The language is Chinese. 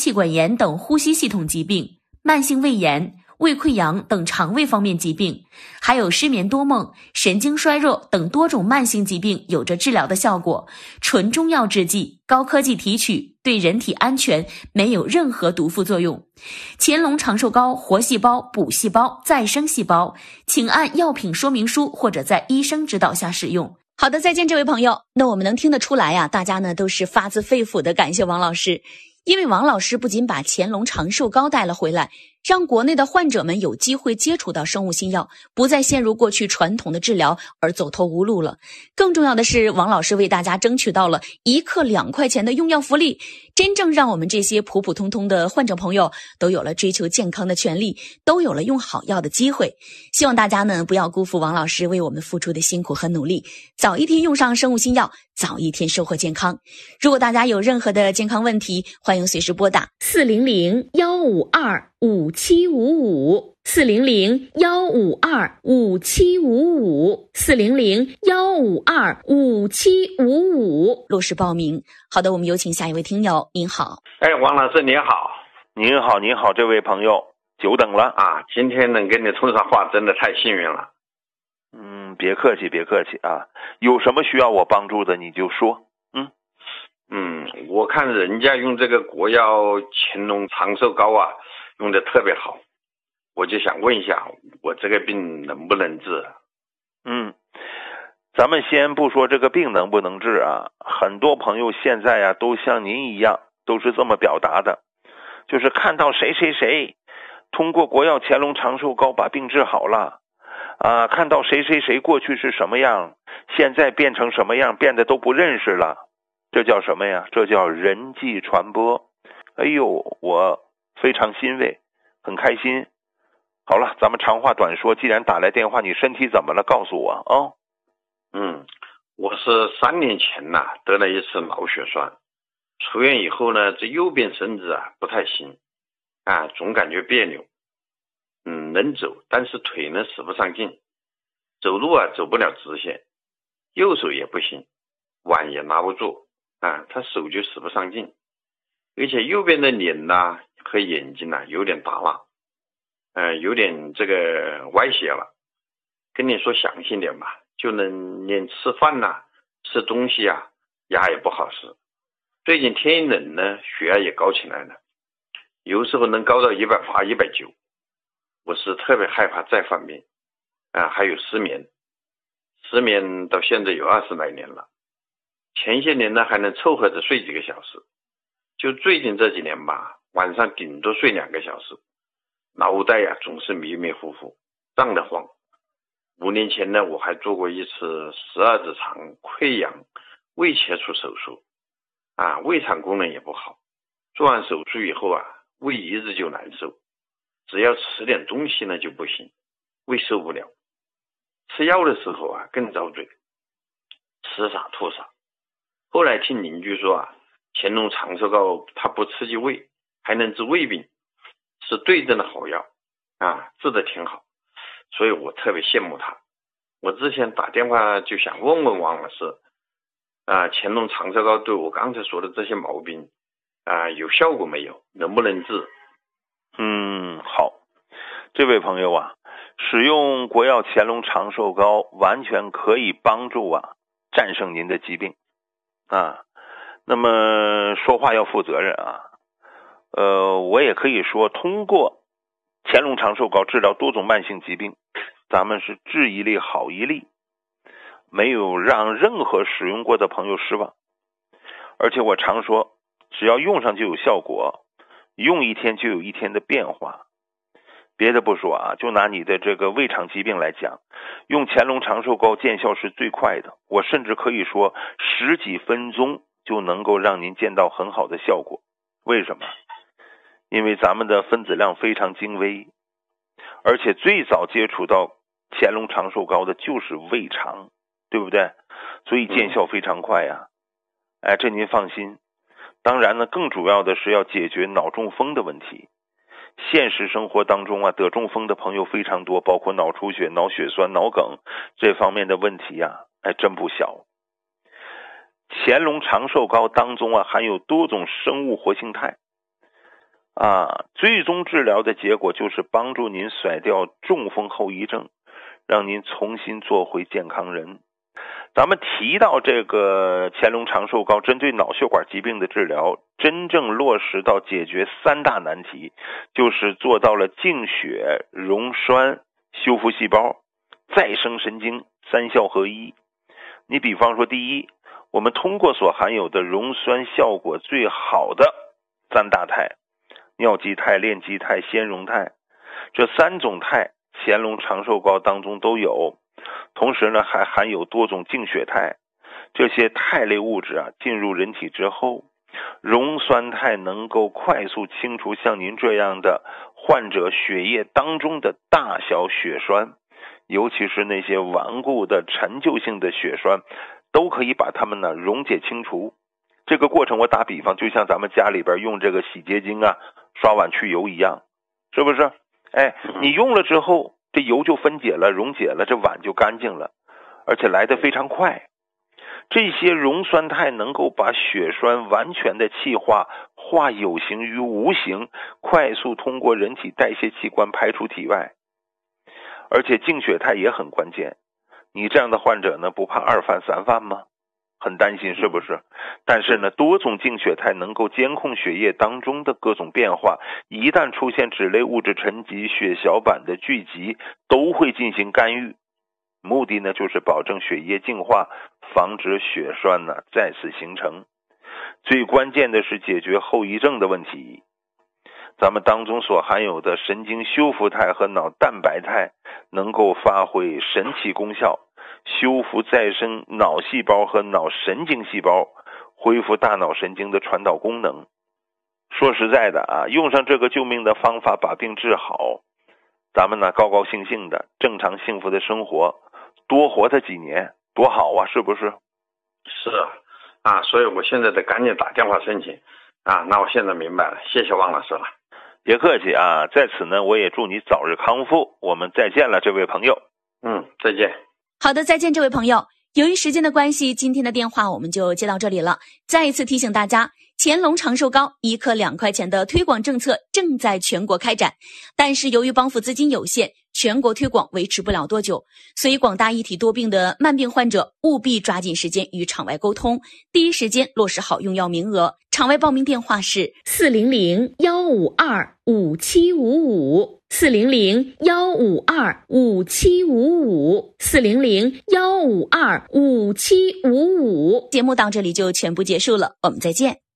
气管炎等呼吸系统疾病，慢性胃炎、胃溃疡等肠胃方面疾病，还有失眠多梦、神经衰弱等多种慢性疾病有着治疗的效果。纯中药制剂，高科技提取，对人体安全，没有任何毒副作用。乾隆长寿膏活细胞、补细胞、再生细胞，请按药品说明书或者在医生指导下使用。好的，再见这位朋友。那我们能听得出来呀，大家呢都是发自肺腑的感谢王老师，因为王老师不仅把乾隆长寿膏带了回来，让国内的患者们有机会接触到生物新药，不再陷入过去传统的治疗而走投无路了。更重要的是，王老师为大家争取到了1克2块钱的用药福利，真正让我们这些普普通通的患者朋友都有了追求健康的权利，都有了用好药的机会。希望大家呢不要辜负王老师为我们付出的辛苦和努力，早一天用上生物新药，早一天收获健康。如果大家有任何的健康问题，欢迎随时拨打400-152-5755 400-152-5755 400-152-5755落实报名。好的，我们有请下一位听友。您好。 王老师你好。 您好，您好，这位朋友，久等了啊！今天能跟你通上话，真的太幸运了。 别客气，别客气啊！有什么需要我帮助的你就说。 我看人家用这个国药乾隆长寿膏啊，用的特别好，我就想问一下，我这个病能不能治？ 咱们先不说这个病能不能治啊，很多朋友现在啊都像您一样，都是这么表达的，就是看到谁谁谁通过国药乾隆长寿膏把病治好了啊，看到谁谁谁过去是什么样，现在变成什么样，变得都不认识了。这叫什么呀？这叫人际传播。哎呦，我非常欣慰，很开心。好了，咱们长话短说，既然打来电话，你身体怎么了？告诉我啊。 我是3年前得了一次脑血栓，出院以后呢，这右边身子不太行总感觉别扭。能走，但是腿呢使不上劲，走路走不了直线，右手也不行，碗也拿不住他手就使不上劲，而且右边的脸和眼睛有点耷拉，有点这个歪斜了。跟你说详细点吧，就能连吃饭吃东西牙也不好使。最近天一冷呢，血压也高起来了，有时候能高到180、190。我是特别害怕再犯病还有失眠到现在有20来年了。前些年呢还能凑合着睡几个小时，就最近这几年晚上顶多睡2个小时，脑袋总是迷迷糊糊，胀得慌。5年前呢，我还做过一次12指肠溃疡胃切除手术胃肠功能也不好，做完手术以后胃一直就难受，只要吃点东西呢就不行，胃受不了。吃药的时候更遭罪，吃啥吐啥。后来听邻居说乾隆长寿膏它不刺激胃，还能治胃病，是对症的好药治得挺好，所以我特别羡慕他。我之前打电话就想问问王老师乾隆长寿膏对我刚才说的这些毛病有效果没有，能不能治？ 好，这位朋友使用国药乾隆长寿膏完全可以帮助战胜您的疾病那么说话要负责任我也可以说，通过乾隆长寿膏治疗多种慢性疾病，咱们是治一例好一例，没有让任何使用过的朋友失望。而且我常说，只要用上就有效果，用1天就有1天的变化。别的不说就拿你的这个胃肠疾病来讲，用乾隆长寿膏见效是最快的，我甚至可以说10几分钟就能够让您见到很好的效果。为什么？因为咱们的分子量非常精微，而且最早接触到乾隆长寿膏的就是胃肠，对不对？所以见效非常快这您放心。当然呢，更主要的是要解决脑中风的问题。现实生活当中得中风的朋友非常多，包括脑出血、脑血栓、脑梗这方面的问题真不小。乾隆长寿膏当中含有多种生物活性肽， 最终治疗的结果就是帮助您甩掉中风后遗症，让您重新做回健康人。咱们提到这个乾隆长寿膏针对脑血管疾病的治疗，真正落实到解决3大难题，就是做到了净血、溶栓、修复细胞、再生神经3效合一。你比方说，第一，我们通过所含有的溶栓效果最好的3大肽，尿基肽、链基肽、纤溶肽，这3种肽乾隆长寿膏当中都有。同时呢，还含有多种净血肽。这些肽类物质进入人体之后，溶栓肽能够快速清除像您这样的患者血液当中的大小血栓，尤其是那些顽固的陈旧性的血栓，都可以把它们溶解清除。这个过程我打比方，就像咱们家里边用这个洗洁精刷碗去油一样，是不是？你用了之后，这油就分解了、溶解了，这碗就干净了，而且来得非常快。这些溶栓肽能够把血栓完全的气化，化有形于无形，快速通过人体代谢器官排出体外。而且净血肽也很关键，你这样的患者不怕2犯3犯吗？很担心是不是？但是多种净血肽能够监控血液当中的各种变化，一旦出现脂类物质沉积、血小板的聚集，都会进行干预。目的就是保证血液净化，防止血栓再次形成。最关键的是解决后遗症的问题。咱们当中所含有的神经修复肽和脑蛋白肽能够发挥神奇功效，修复再生脑细胞和脑神经细胞，恢复大脑神经的传导功能。说实在的用上这个救命的方法把病治好，咱们高高兴兴的正常幸福的生活，多活他几年多好是不是？ 是所以我现在得赶紧打电话申请那我现在明白了，谢谢王老师了。 别客气在此我也祝你早日康复。我们再见了，这位朋友。 再见。 好的，再见，这位朋友。由于时间的关系，今天的电话我们就接到这里了。再一次提醒大家，乾隆长寿膏1颗2块钱的推广政策正在全国开展，但是由于帮扶资金有限，全国推广维持不了多久，所以广大一体多病的慢病患者务必抓紧时间与场外沟通，第一时间落实好用药名额。场外报名电话是400-152-5755 400-152-5755 400-152-5755。节目到这里就全部结束了，我们再见。